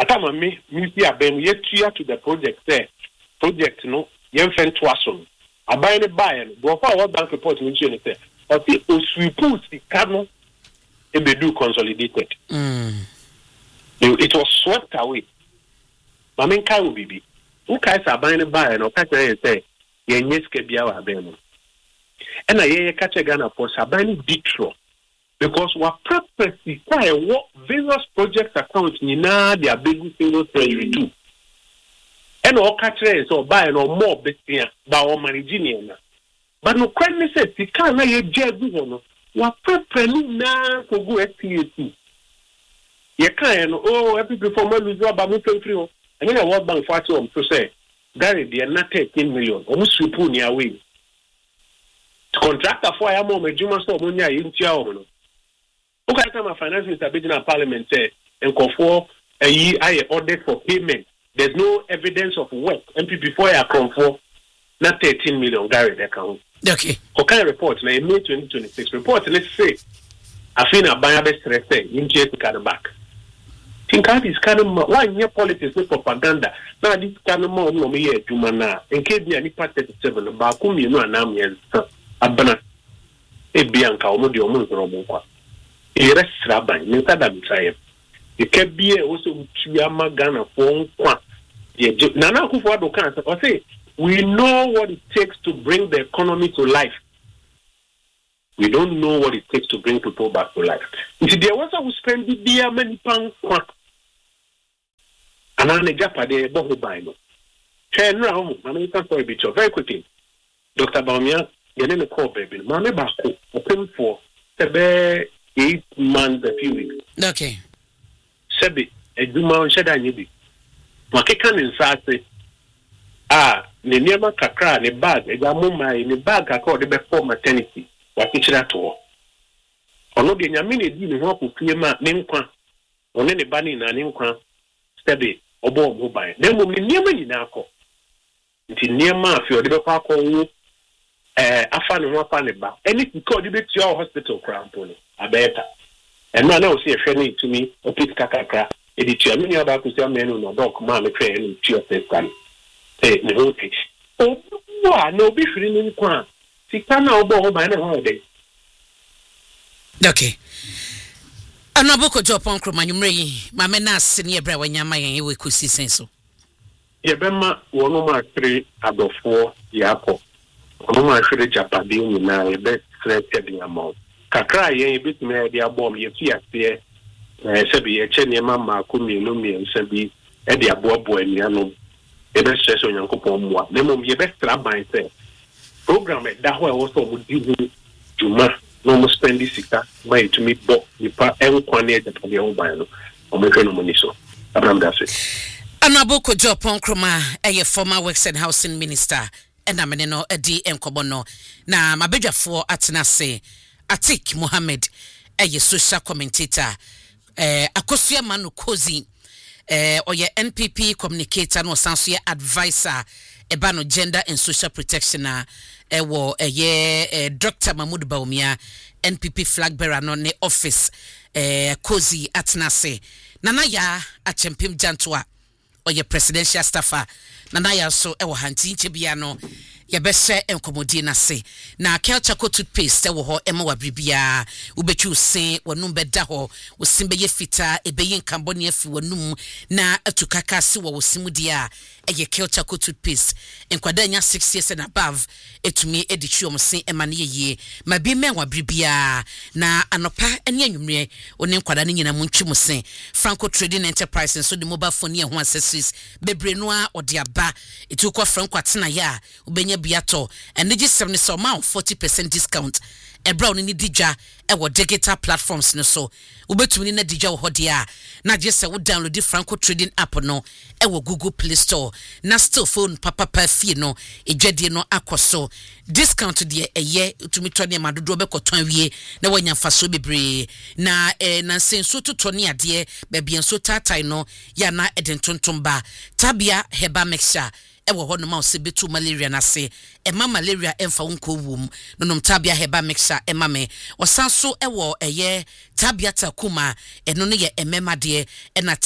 atama me see abem yetua to the project there project no yemfen to aso aban ne buy no go for what bank report we say say o ti oswipu sika no e be do consolidated it was swept away mamen kai wo bibi who kai sa aban ne buy no ka say yenye sika bia wa aban no and I catch a Ghana for Sabani Ditro because what purpose is what various project accounts nina they are big single treasury too. And all catchers or buy no more bestia by all managing. But no credit says you can't let your jet do what purpose na for go SPAC. You can't every performer lose about free. And then a World Bank for to say Gary they are not 13 million almost super near way. Contractor for Yamo Majuma so Munya in Tiaono. Okay, time of finance minister in parliament said and call for a year audit for payment. There's no evidence of work. MP before I come for not 13 million Gary account. Okay. Okay, report now in May 2026 report. Let's say I feel a buyer best say in case to back. Think how this kind of why near politics with propaganda. Now this kind of more no me here Jumana. In case me any part 37 Bakum you know and I'm here. Abana ebianka omodi omunzoro kwa iresra ban nta da bitsaye ekebie oso tuama Ghana for kwa nana akufo ado kan say we know what it takes to bring the economy to life. We don't know what it takes to bring people back to life. If there was a spend bia many pounds kwa anane japade boho baino chenra homo mama can story bit very quickly. Dr. Baumia Yanene call baby. Mame Bako, open for 8 months, a few weeks. Okay. Sebi, a Duma on Shada Nibi. Makekan inside say, ne never kakra, ne bag, a gamma, in a bag, I call the before maternity. What is that all? Or no, the Yamini didn't walk with Yama, Nimqua, or any bunny in an Nimqua, Sebi, or Bob Mobile. Then will be near me in Alco. It's near ma, if you're the Paco. Afan no afan ba anything called you to your hospital crown pony abeta and now see a friend to me o pit kakaka edit you me about to say men no doc ma me train in your test kan say ne ho take wa no be free ni kwa sika na obo ho ba na ho dey. Okay anaboko jopon kroma nyumre yi ma me na ase ne ebra wanyama yen we kusi senso ye bema wono ma 3 adofo yako Omo afere Japan ni na ebe selected amount. Kakra yen bit me dia bom ye fiase sebi ye chene mama ko mienu mi sebi e dia bobo aniano ebe stress onyankopon moa. Na mom ye be traban se program da ho e wo so mo di hu juma no mo spend sika mai to me bo nipa enkwa na Japan ye ho ban no. Omo hwe no mo ni so. Abraham Dase. Anaboko Jopon Kroma eye former Works and Housing Minister. And I'm no edi enkobono na mabedwafo atena se Atik Mohammed social commentator akosua manu kozi oye NPP communicator no sanso ye advisor eba no gender and social protection wo Dr. Mahmoud Baumia NPP flag bearer no ne office kozi atena se nana ya achempim jantoa oye presidential staffer nana ya so ewo hanti nchebia no ye behye enkomodi na se na culture co toothpaste ewo ho ema wabribia ubechu se wonum beda ho wosimbe ye fita ebeyin kamboni afi wonum na atukaka se wo wosimudia eye culture co toothpaste enkwada nya 6 years and above etumi edichi omse ema ne ye mabi men wabribia na anopa ene anwumre oni enkwada ne nyina muntwi muse Franco Trading Enterprise so the mobile phone ye ho accessories bebre no a odiaba etukwa Franco atena ya ubenya biato and niji 70 amount 40% discount e brown ni dija e wo digital platforms no so ubetumi na dija wo hodia na je se wo download the Franco Trading app no e wo Google Play Store na still phone papa fie no edwade no akoso discount de eye utumi to ne madodo be koton wie na wanya faso bebre na na senso to ne ade ba bienso tatai no ya na edentontomba tabia heba mixture ewo ho no ma se betu malaria na se ema malaria emfa wonko wum no nom tabia heba mixture ema me osanso ewo eye tabia takuma eno no ye emema de ena